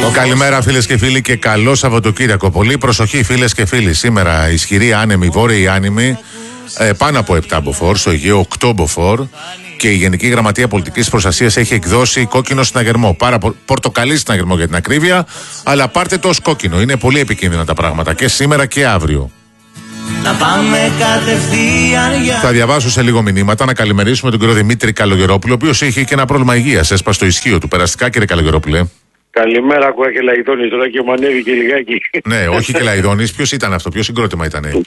Καλημέρα φίλες και φίλοι και καλό Σαββατοκύριακο. Πολύ προσοχή φίλες και φίλοι. Σήμερα ισχυρή άνεμη, βόρειοι άνεμοι, πάνω από 7 μποφόρ, στο Αιγαίο 8 μποφόρ, και η Γενική Γραμματεία Πολιτικής Προστασίας έχει εκδώσει κόκκινο συναγερμό. Πορτοκαλί συναγερμό για την ακρίβεια, αλλά πάρτε το ως κόκκινο. Είναι πολύ επικίνδυνα τα πράγματα και σήμερα και αύριο. Να πάμε κατευθείαν για... Θα διαβάσω σε λίγο μηνύματα. Να καλημερίσουμε τον κύριο Δημήτρη Καλογερόπουλο, ο οποίος είχε και ένα πρόβλημα υγείας. Έσπασε το ισχύο του. Περαστικά, κύριε Καλογερόπουλε. Καλημέρα, ακούω και Λαϊδόνης τώρα και μου ανέβηκε λιγάκι. Ναι, όχι και Λαϊδόνης. Ποιος ήταν αυτό, ποιο συγκρότημα ήταν?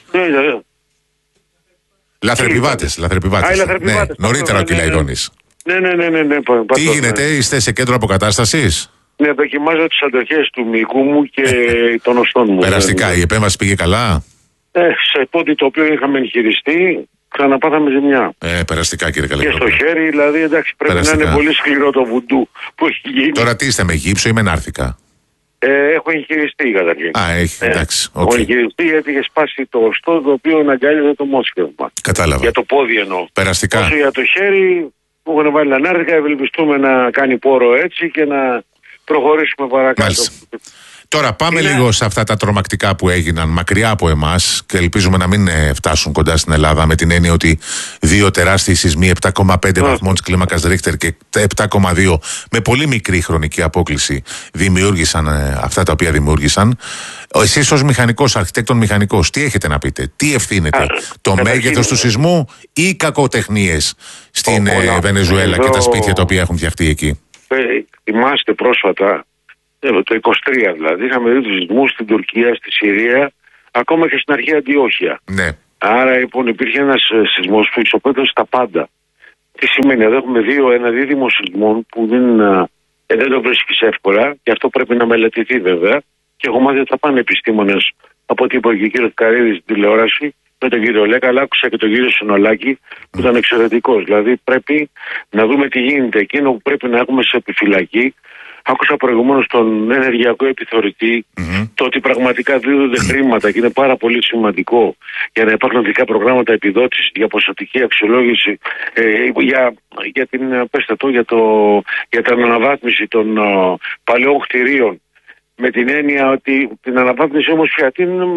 Λαθρεπιβάτες. Ναι, νωρίτερα και Λαϊδόνης. Ναι. Τι γίνεται, είστε σε κέντρο αποκατάστασης? Ναι, δοκιμάζω τις αντοχές του μυϊκού μου και των οστών μου. Περαστικά, η επέμβαση πήγε καλά? Σε πόδι το οποίο είχαμε εγχειριστεί, ξαναπάθαμε ζημιά. Περαστικά, κύριε Και Καλογερόπουλο. στο χέρι, δηλαδή, εντάξει, πρέπει να είναι πολύ σκληρό το βουντού που έχει γίνει. Τώρα τι είστε, με γύψο ή με νάρθηκα? Έχω εγχειριστεί καταρχήν. Έχει, εντάξει. Έχω εγχειριστεί γιατί είχε σπάσει το οστό το οποίο αναγκάλιζε το μόσχευμα. Κατάλαβα. Για το πόδι εννοώ. Περαστικά. Όσο για το χέρι, μου έχουν βάλει ανάρθηκα, ευελπιστούμε να κάνει πόρο έτσι και να προχωρήσουμε παρακάτω. Μάλιστα. Τώρα πάμε λίγο σε αυτά τα τρομακτικά που έγιναν μακριά από εμάς και ελπίζουμε να μην φτάσουν κοντά στην Ελλάδα, με την έννοια ότι δύο τεράστιοι σεισμοί 7,5 βαθμών της κλίμακας Ρίχτερ και 7,2 με πολύ μικρή χρονική απόκληση δημιούργησαν αυτά τα οποία δημιούργησαν. Εσείς ως μηχανικός, αρχιτέκτον μηχανικός, τι έχετε να πείτε? Τι ευθύνεται? Το μέγεθος του σεισμού ή οι κακοτεχνίες στην Βενεζουέλα και τα σπίτια τα οποία έχουν φτιαχτεί εκεί? Θυμάστε πρόσφατα, το 23 δηλαδή, είχαμε δει τους σεισμούς στην Τουρκία, στη Συρία, ακόμα και στην αρχαία Αντιόχεια. Ναι. Άρα λοιπόν υπήρχε ένας σεισμός που ισοπαίδωσε τα πάντα. Τι σημαίνει? Εδώ έχουμε ένα δίδυμο σεισμών που δεν το βρίσκεις εύκολα και αυτό πρέπει να μελετηθεί βέβαια. Και έχω μάθει ότι θα πάνε επιστήμονες, από ό,τι είπε και ο κύριος Καρίδης στην τηλεόραση, με τον κύριο Λέκα, αλλά άκουσα και τον κύριο Συνολάκη που ήταν εξαιρετικός. Δηλαδή πρέπει να δούμε τι γίνεται. Εκείνο που πρέπει να έχουμε σε επιφυλακή. Άκουσα προηγουμένως τον ενεργειακό επιθεωρητή, το ότι πραγματικά δίδονται χρήματα και είναι πάρα πολύ σημαντικό για να υπάρχουν ειδικά προγράμματα επιδότησης, για ποσοτική αξιολόγηση, για την αναβάθμιση των παλαιών κτηρίων. Με την έννοια ότι την αναβάθμιση όμως πια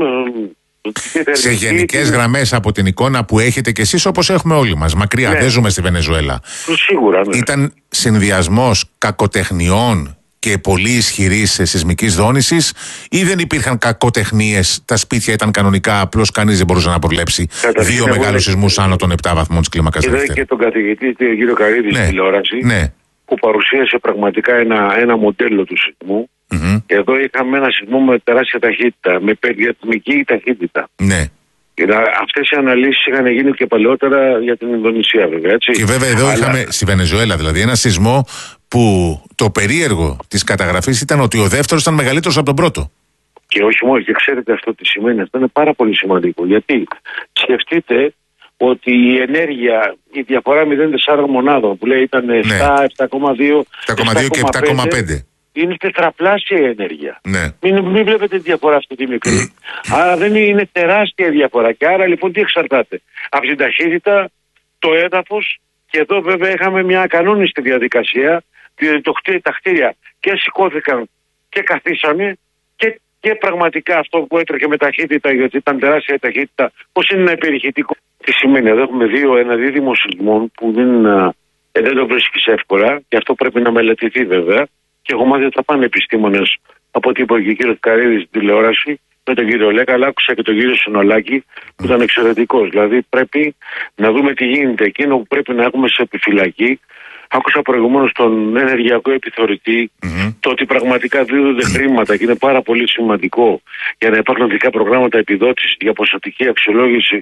σε γενικές γραμμές από την εικόνα που έχετε κι εσείς, όπως έχουμε όλοι μας, μακριά, δεν ζούμε στη Βενεζουέλα. Σίγουρα, ναι. Ήταν συνδυασμός κακοτεχνιών και πολύ ισχυρής σεισμικής δόνησης, ή δεν υπήρχαν κακοτεχνίες, τα σπίτια ήταν κανονικά, απλώς κανείς δεν μπορούσε να προβλέψει δύο μεγάλους σεισμούς άνω των 7 βαθμών της κλίμακας Ρίχτερ? Είδα και τον καθηγητή, τον κύριο Καρίδη, στην τηλεόραση, που παρουσίασε πραγματικά ένα μοντέλο του σεισμού. Εδώ είχαμε ένα σεισμό με τεράστια ταχύτητα, με παιδιατμική ταχύτητα. Ναι. Αυτές οι αναλύσεις είχαν γίνει και παλαιότερα για την Ινδονησία, βέβαια. Έτσι. Και βέβαια εδώ είχαμε στη Βενεζουέλα δηλαδή ένα σεισμό που το περίεργο της καταγραφής ήταν ότι ο δεύτερος ήταν μεγαλύτερος από τον πρώτο. Και όχι μόνο, και ξέρετε αυτό τι σημαίνει? Αυτό είναι πάρα πολύ σημαντικό. Γιατί σκεφτείτε ότι η ενέργεια, η διαφορά 0,4 μονάδων που λέει ήταν 7,2 και 7,5. Είναι τετραπλάσια η ενέργεια. Ναι. Μην βλέπετε τη διαφορά αυτή τη μικρή. Άρα δεν είναι τεράστια διαφορά. Και άρα λοιπόν τι εξαρτάται? Από την ταχύτητα, το έδαφος, και εδώ βέβαια είχαμε μια ακανόνιστη διαδικασία. Τα κτίρια και σηκώθηκαν και καθίσανε και πραγματικά αυτό που έτρεχε με ταχύτητα, γιατί ήταν τεράστια η ταχύτητα, πώς είναι ένα υπερηχητικό? Τι σημαίνει? Εδώ έχουμε ένα δίδυμο σεισμών που δεν το βρίσκεις εύκολα και αυτό πρέπει να μελετηθεί βέβαια. Και έχω μάθει ότι θα πάνε επιστήμονες, από ό,τι είπε και ο κύριος Καρίδης στην τηλεόραση, με τον κύριο Λέκα, αλλά άκουσα και τον κύριο Συνολάκη που ήταν εξαιρετικός. Δηλαδή πρέπει να δούμε τι γίνεται. Εκείνο που πρέπει να έχουμε σε επιφυλακή. Άκουσα προηγουμένως τον ενεργειακό επιθεωρητή, το ότι πραγματικά δίδονται χρήματα και είναι πάρα πολύ σημαντικό για να υπάρχουν ειδικά προγράμματα επιδότησης, για ποσοτική αξιολόγηση,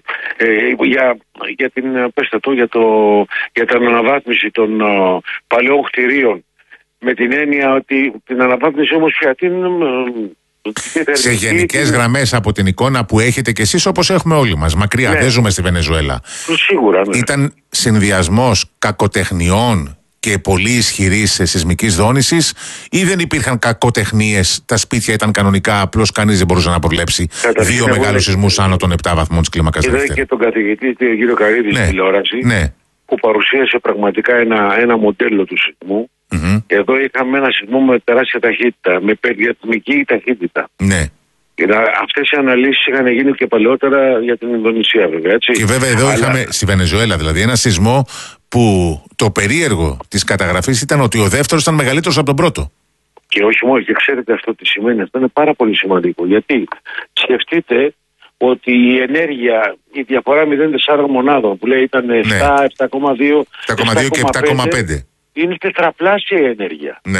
για την αναβάθμιση των παλαιών κτηρίων. Με την έννοια ότι την αναβάθμιση όμως πια σε γενικές γραμμές από την εικόνα που έχετε κι εσείς, όπως έχουμε όλοι μας, μακριά, δεν ζούμε στη Βενεζουέλα. Σίγουρα, ναι. Ήταν συνδυασμός κακοτεχνιών και πολύ ισχυρής σεισμικής δόνησης, ή δεν υπήρχαν κακοτεχνίες, τα σπίτια ήταν κανονικά, απλώς κανείς δεν μπορούσε να προβλέψει δύο μεγάλους σεισμούς άνω των 7 βαθμών της κλίμακας Ρίχτερ? Είδα και τον καθηγητή, τον κύριο Καρίδη, στην τηλεόραση, που παρουσίασε πραγματικά ένα μοντέλο του σεισμού. Εδώ είχαμε ένα σεισμό με τεράστια ταχύτητα, με περιεθνική ταχύτητα. Ναι. Αυτές οι αναλύσεις είχαν γίνει και παλαιότερα για την Ινδονησία, βέβαια. Έτσι. Και βέβαια εδώ είχαμε στη Βενεζουέλα δηλαδή ένα σεισμό που το περίεργο της καταγραφής ήταν ότι ο δεύτερος ήταν μεγαλύτερος από τον πρώτο. Και όχι μόνο, και ξέρετε αυτό τι σημαίνει, αυτό είναι πάρα πολύ σημαντικό. Γιατί σκεφτείτε ότι η ενέργεια, η διαφορά 0,4 μονάδων που λέει ήταν 7,2 και 7,5 είναι τετραπλάσια η ενέργεια. Ναι.